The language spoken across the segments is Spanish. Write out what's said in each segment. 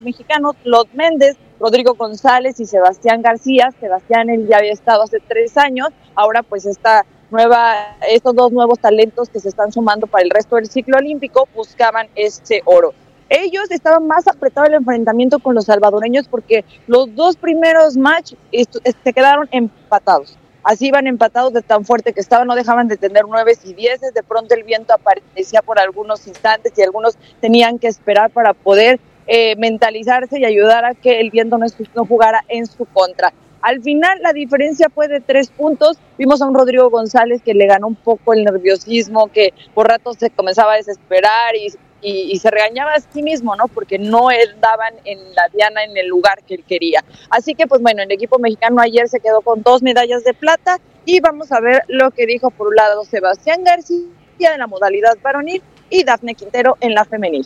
mexicanos, Lot Méndez, Rodrigo González y Sebastián García. Sebastián él ya había estado hace 3 años, ahora pues estos dos nuevos talentos que se están sumando para el resto del ciclo olímpico buscaban ese oro. Ellos estaban más apretados el enfrentamiento con los salvadoreños porque los 2 primeros matches se quedaron empatados. Así iban empatados de tan fuerte que estaban, no dejaban de tener 9 y 10. De pronto el viento aparecía por algunos instantes y algunos tenían que esperar para poder mentalizarse y ayudar a que el viento no jugara en su contra. Al final la diferencia fue de 3 puntos. Vimos a un Rodrigo González que le ganó un poco el nerviosismo, que por ratos se comenzaba a desesperar y se regañaba a sí mismo, ¿no? Porque no daban en la diana en el lugar que él quería. Así que, pues bueno, el equipo mexicano ayer se quedó con 2 medallas de plata y vamos a ver lo que dijo por un lado Sebastián García en la modalidad varonil y Dafne Quintero en la femenil.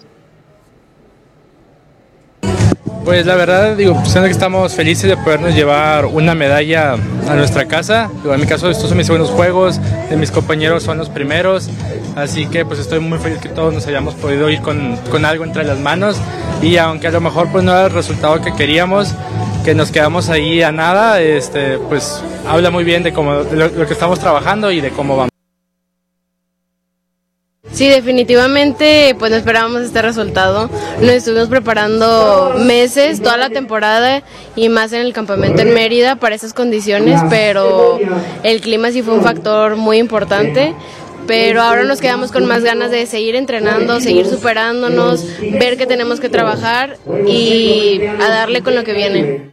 Pues la verdad, que estamos felices de podernos llevar una medalla a nuestra casa. En mi caso, estos son mis segundos juegos, de mis compañeros son los primeros, así que pues estoy muy feliz que todos nos hayamos podido ir con algo entre las manos, y aunque a lo mejor pues no era el resultado que queríamos, que nos quedamos ahí a nada, pues habla muy bien de lo que estamos trabajando y de cómo vamos. Sí, definitivamente pues no esperábamos este resultado. Nos estuvimos preparando meses, toda la temporada y más en el campamento en Mérida para esas condiciones, pero el clima sí fue un factor muy importante. Pero ahora nos quedamos con más ganas de seguir entrenando, seguir superándonos, ver que tenemos que trabajar y a darle con lo que viene.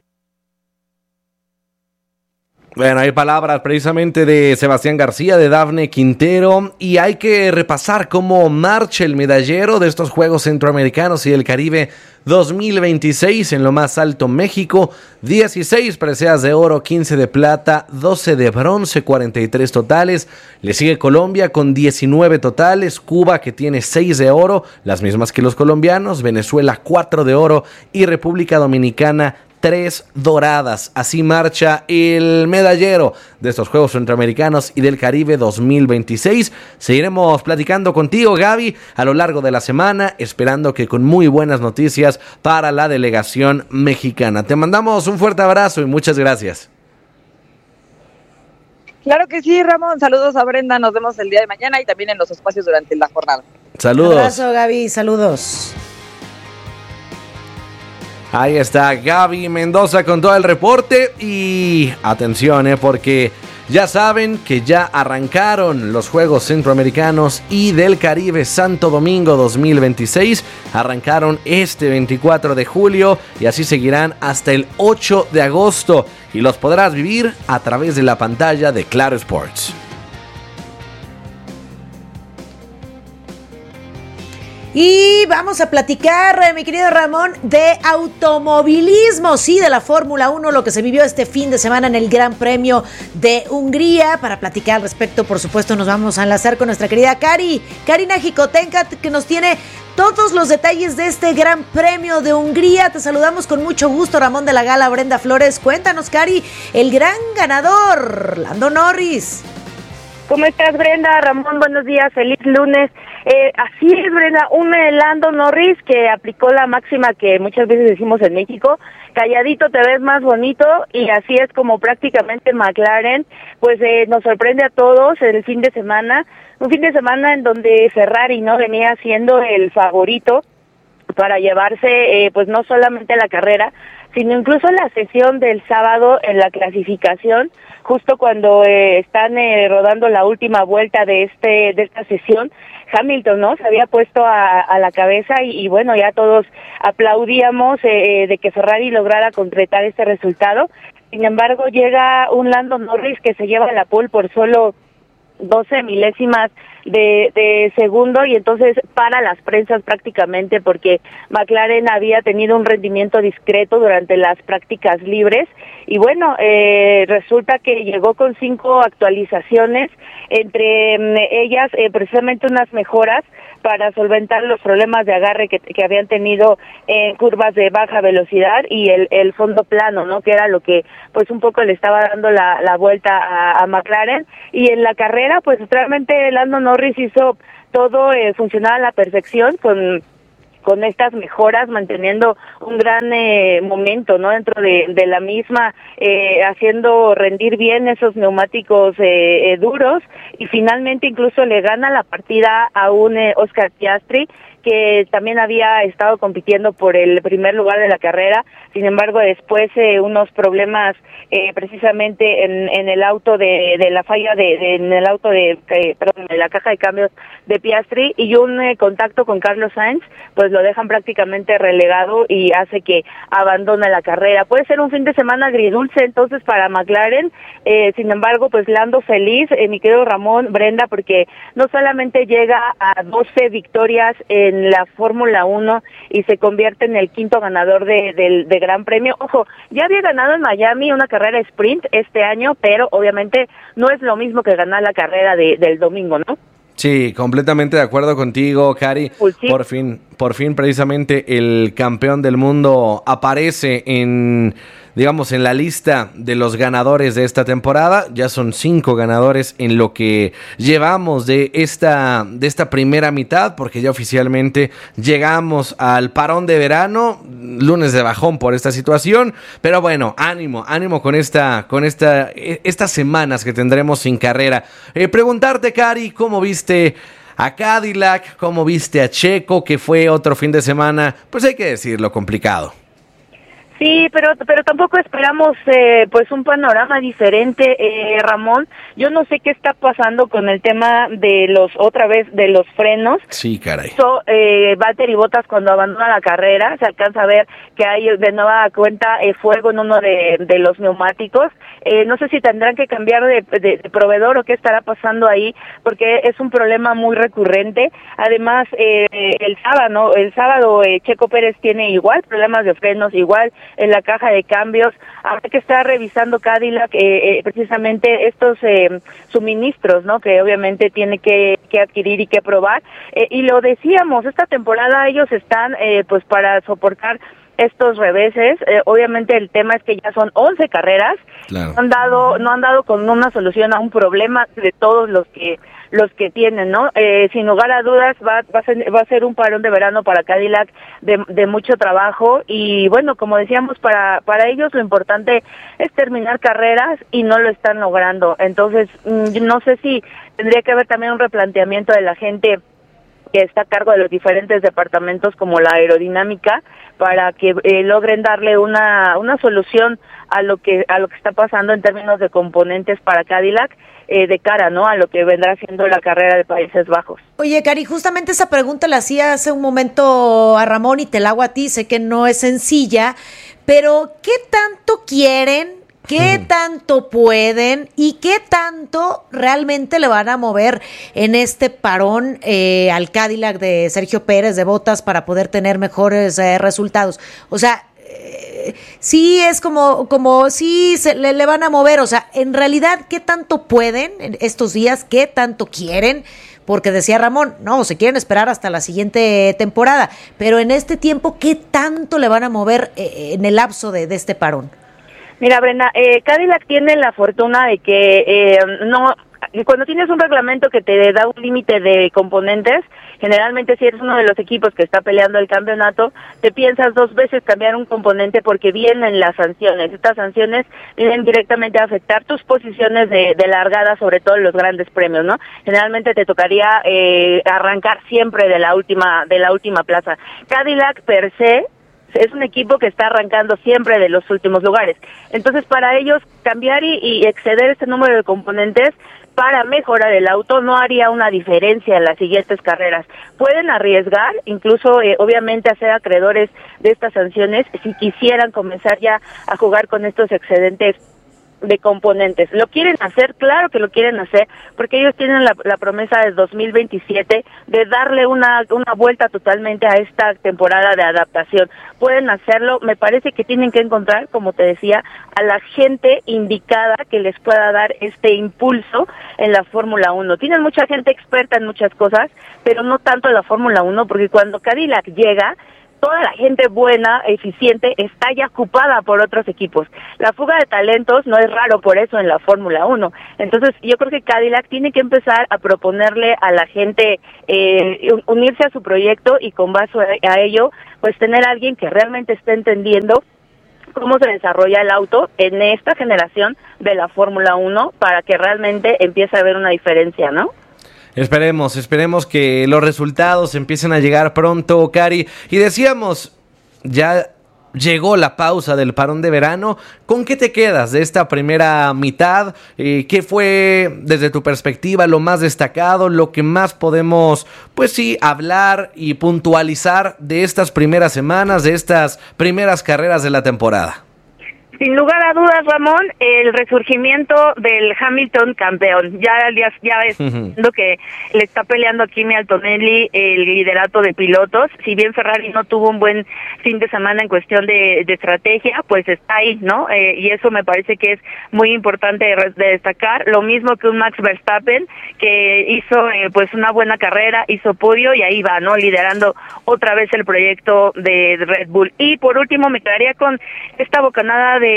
Bueno, hay palabras precisamente de Sebastián García, de Dafne Quintero, y hay que repasar cómo marcha el medallero de estos Juegos Centroamericanos y del Caribe 2026. En lo más alto, México, 16 preseas de oro, 15 de plata, 12 de bronce, 43 totales. Le sigue Colombia con 19 totales, Cuba que tiene 6 de oro, las mismas que los colombianos, Venezuela 4 de oro y República Dominicana 3 doradas. Así marcha el medallero de estos Juegos Centroamericanos y del Caribe 2026. Seguiremos platicando contigo, Gaby, a lo largo de la semana, esperando que con muy buenas noticias para la delegación mexicana. Te mandamos un fuerte abrazo y muchas gracias. Claro que sí, Ramón. Saludos a Brenda. Nos vemos el día de mañana y también en los espacios durante la jornada. Saludos. Un abrazo, Gaby. Saludos. Ahí está Gaby Mendoza con todo el reporte y atención, porque ya saben que ya arrancaron los Juegos Centroamericanos y del Caribe Santo Domingo 2026. Arrancaron este 24 de julio y así seguirán hasta el 8 de agosto y los podrás vivir a través de la pantalla de Claro Sports. Y vamos a platicar, mi querido Ramón, de automovilismo, sí, de la Fórmula 1, lo que se vivió este fin de semana en el Gran Premio de Hungría. Para platicar al respecto, por supuesto, nos vamos a enlazar con nuestra querida Karina Jicotenca, que nos tiene todos los detalles de este Gran Premio de Hungría. Te saludamos con mucho gusto, Ramón de la Gala, Brenda Flores. Cuéntanos, Cari, el gran ganador, Lando Norris. ¿Cómo estás, Brenda? Ramón, buenos días, feliz lunes. Así es, Brenda, un Lando Norris que aplicó la máxima que muchas veces decimos en México: calladito te ves más bonito, y así es como prácticamente McLaren pues nos sorprende a todos el fin de semana, un fin de semana en donde Ferrari no venía siendo el favorito para llevarse pues no solamente la carrera, sino incluso la sesión del sábado en la clasificación, justo cuando están rodando la última vuelta de esta sesión. Hamilton, ¿no?, se había puesto a la cabeza y bueno, ya todos aplaudíamos de que Ferrari lograra concretar este resultado. Sin embargo, llega un Lando Norris que se lleva la pole por solo 12 milésimas de segundo, y entonces para las prensas prácticamente, porque McLaren había tenido un rendimiento discreto durante las prácticas libres, y bueno, resulta que llegó con 5 actualizaciones, entre ellas precisamente unas mejoras para solventar los problemas de agarre que habían tenido en curvas de baja velocidad y el fondo plano, ¿no?, que era lo que pues un poco le estaba dando la vuelta a McLaren. Y en la carrera pues realmente Lando Norris hizo todo funcionar a la perfección, con con estas mejoras, manteniendo un gran momento, ¿no? Dentro de la misma, haciendo rendir bien esos neumáticos duros, y finalmente incluso le gana la partida a un Oscar Piastri, que también había estado compitiendo por el primer lugar de la carrera. Sin embargo, después unos problemas precisamente en el auto de la falla en el auto de la caja de cambios de Piastri, y un contacto con Carlos Sainz, pues lo dejan prácticamente relegado y hace que abandone la carrera. Puede ser un fin de semana agridulce entonces para McLaren. Sin embargo, pues Lando feliz, mi querido Ramón, Brenda, porque no solamente llega a 12 victorias en la Fórmula 1 y se convierte en el quinto ganador de Gran Premio. Ojo, ya había ganado en Miami una carrera sprint este año, pero obviamente no es lo mismo que ganar la carrera del domingo, ¿no? Sí, completamente de acuerdo contigo, Cari. Pues sí. Por fin precisamente el campeón del mundo aparece en la lista de los ganadores de esta temporada. Ya son 5 ganadores en lo que llevamos de esta primera mitad, porque ya oficialmente llegamos al parón de verano, lunes de bajón por esta situación, pero bueno, ánimo con estas semanas que tendremos sin carrera. Preguntarte, Cari, ¿cómo viste a Cadillac? ¿Cómo viste a Checo? Que fue otro fin de semana, pues hay que decirlo, complicado. Sí, pero tampoco esperamos pues un panorama diferente, Ramón. Yo no sé qué está pasando con el tema de los frenos. Sí, caray. Valtteri Bottas, cuando abandona la carrera, se alcanza a ver que hay de nueva cuenta fuego en uno de los neumáticos. No sé si tendrán que cambiar de proveedor o qué estará pasando ahí, porque es un problema muy recurrente. Además, el sábado Checo Pérez tiene igual problemas de frenos, igual en la caja de cambios. Habrá que estar revisando Cadillac precisamente estos suministros, ¿no? Que obviamente tiene que adquirir y que probar. Y lo decíamos, esta temporada ellos están pues para soportar estos reveses. Obviamente el tema es que ya son 11 carreras. Claro. No han dado con una solución a un problema de todos los que tienen, ¿no? Sin lugar a dudas va a ser un parón de verano para Cadillac de mucho trabajo, y bueno, como decíamos, para ellos lo importante es terminar carreras y no lo están logrando. Entonces, no sé si tendría que haber también un replanteamiento de la gente que está a cargo de los diferentes departamentos, como la aerodinámica, para que logren darle una solución a lo que está pasando en términos de componentes para Cadillac, de cara, ¿no?, a lo que vendrá siendo la carrera de Países Bajos. Oye, Cari, justamente esa pregunta la hacía hace un momento a Ramón y te la hago a ti. Sé que no es sencilla, pero ¿qué tanto quieren? ¿Qué tanto pueden y qué tanto realmente le van a mover en este parón al Cadillac de Sergio Pérez, de Bottas, para poder tener mejores resultados? O sea, sí es como sí le van a mover. O sea, en realidad, ¿qué tanto pueden en estos días? ¿Qué tanto quieren? Porque decía Ramón, no, se quieren esperar hasta la siguiente temporada. Pero en este tiempo, ¿qué tanto le van a mover en el lapso de este parón? Mira, Brenda, Cadillac tiene la fortuna de que cuando tienes un reglamento que te da un límite de componentes, generalmente si eres uno de los equipos que está peleando el campeonato, te piensas 2 veces cambiar un componente, porque vienen las sanciones. Estas sanciones vienen directamente a afectar tus posiciones de largada, sobre todo en los grandes premios, ¿no? Generalmente te tocaría arrancar siempre de la última plaza. Cadillac per se es un equipo que está arrancando siempre de los últimos lugares. Entonces, para ellos, cambiar y exceder este número de componentes para mejorar el auto no haría una diferencia en las siguientes carreras. Pueden arriesgar, incluso obviamente hacer acreedores de estas sanciones si quisieran comenzar ya a jugar con estos excedentes de componentes. ¿Lo quieren hacer? Claro que lo quieren hacer, porque ellos tienen la promesa de 2027 de darle una vuelta totalmente a esta temporada de adaptación. Pueden hacerlo. Me parece que tienen que encontrar, como te decía, a la gente indicada que les pueda dar este impulso en la Fórmula 1. Tienen mucha gente experta en muchas cosas, pero no tanto en la Fórmula 1, porque cuando Cadillac llega, toda la gente buena, eficiente, está ya ocupada por otros equipos. La fuga de talentos no es raro por eso en la Fórmula 1. Entonces, yo creo que Cadillac tiene que empezar a proponerle a la gente unirse a su proyecto y con base a ello, pues tener a alguien que realmente esté entendiendo cómo se desarrolla el auto en esta generación de la Fórmula 1 para que realmente empiece a haber una diferencia, ¿no? Esperemos que los resultados empiecen a llegar pronto, Cari. Y decíamos, ya llegó la pausa del parón de verano. ¿Con qué te quedas de esta primera mitad? ¿Qué fue, desde tu perspectiva, lo más destacado, lo que más podemos, pues sí, hablar y puntualizar de estas primeras semanas, de estas primeras carreras de la temporada? Sin lugar a dudas, Ramón, el resurgimiento del Hamilton campeón. Ya es lo que le está peleando a Kimi Antonelli el liderato de pilotos. Si bien Ferrari no tuvo un buen fin de semana en cuestión de estrategia, pues está ahí, ¿no? Y eso me parece que es muy importante de destacar. Lo mismo que un Max Verstappen, que hizo pues una buena carrera, hizo podio y ahí va, ¿no? Liderando otra vez el proyecto de Red Bull. Y por último me quedaría con esta bocanada de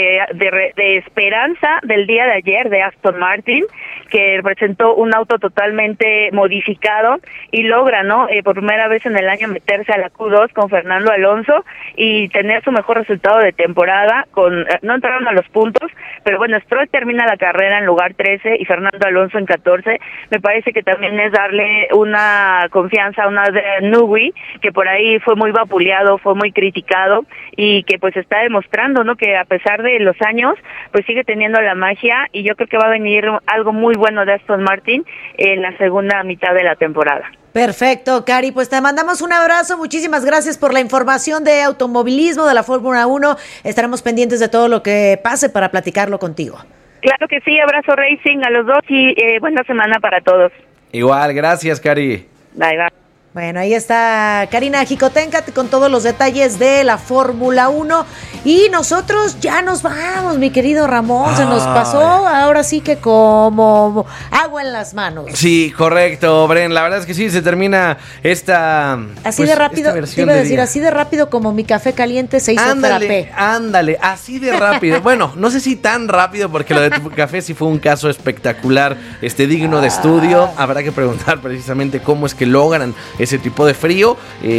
esperanza del día de ayer de Aston Martin, que presentó un auto totalmente modificado y logra, ¿no? Por primera vez en el año meterse a la Q2 con Fernando Alonso y tener su mejor resultado de temporada. No entraron a los puntos, pero bueno, Stroll termina la carrera en lugar 13 y Fernando Alonso en 14. Me parece que también es darle una confianza a una Newey, que por ahí fue muy vapuleado, fue muy criticado y que pues está demostrando, ¿no? Que a pesar de los años, pues sigue teniendo la magia y yo creo que va a venir algo muy bueno de Aston Martin en la segunda mitad de la temporada. Perfecto, Cari, pues te mandamos un abrazo, muchísimas gracias por la información de automovilismo de la Fórmula 1, estaremos pendientes de todo lo que pase para platicarlo contigo. Claro que sí, abrazo Racing a los dos y buena semana para todos. Igual, gracias, Cari. Bye, bye. Bueno, ahí está Karina Jicotenca con todos los detalles de la Fórmula 1 y nosotros ya nos vamos, mi querido Ramón, se nos pasó ahora sí que como agua en las manos. Sí, correcto, Bren, la verdad es que sí, se termina esta así pues, de rápido, te iba a decir, así de rápido como mi café caliente se hizo frappé. Ándale, así de rápido. Bueno, no sé si tan rápido porque lo de tu café sí fue un caso espectacular, digno de estudio. Habrá que preguntar precisamente cómo es que logran ese tipo de frío,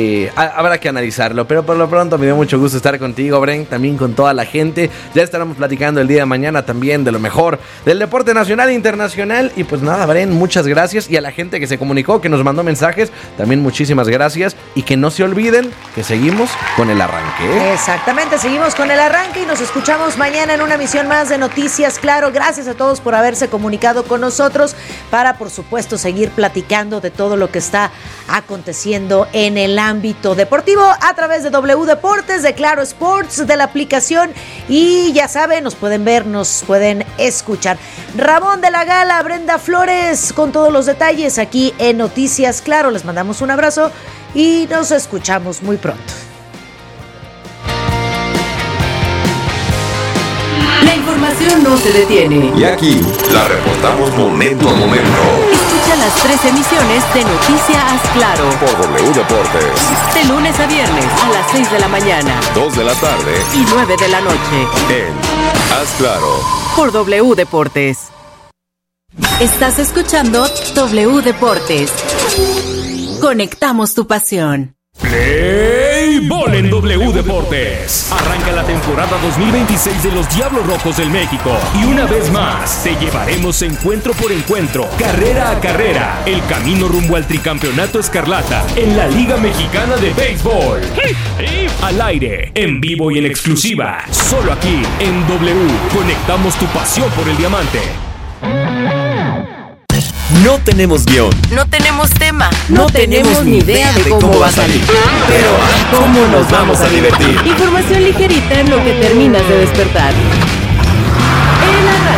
habrá que analizarlo, pero por lo pronto me dio mucho gusto estar contigo, Bren, también con toda la gente. Ya estaremos platicando el día de mañana también de lo mejor del deporte nacional e internacional. Y pues nada, Bren, muchas gracias, y a la gente que se comunicó, que nos mandó mensajes, también muchísimas gracias, y que no se olviden que seguimos con el arranque. Exactamente, seguimos con el arranque y nos escuchamos mañana en una emisión más de Noticias Claro. Gracias a todos por haberse comunicado con nosotros para, por supuesto, seguir platicando de todo lo que está aconteciendo en el ámbito deportivo a través de W Deportes, de Claro Sports, de la aplicación, y ya saben, nos pueden ver, nos pueden escuchar. Ramón de la Gala, Brenda Flores con todos los detalles aquí en Noticias Claro. Les mandamos un abrazo y nos escuchamos muy pronto. La información no se detiene. Y aquí la reportamos momento a momento. Escucha las 3 emisiones de Noticias Claro por W Deportes. De lunes a viernes a las 6 de la mañana, 2 de la tarde y 9 de la noche. En Haz Claro por W Deportes. Estás escuchando W Deportes. Conectamos tu pasión. Play Ball en W Deportes. Arranca la temporada 2026 de los Diablos Rojos del México. Y una vez más, te llevaremos encuentro por encuentro, carrera a carrera, el camino rumbo al tricampeonato escarlata en la Liga Mexicana de Béisbol. Al aire, en vivo y en exclusiva, solo aquí en W. Conectamos tu pasión por el diamante. No tenemos guión. No tenemos tema. No tenemos ni idea de cómo va a salir. Pero ¿cómo nos vamos a divertir? Información ligerita en lo que terminas de despertar.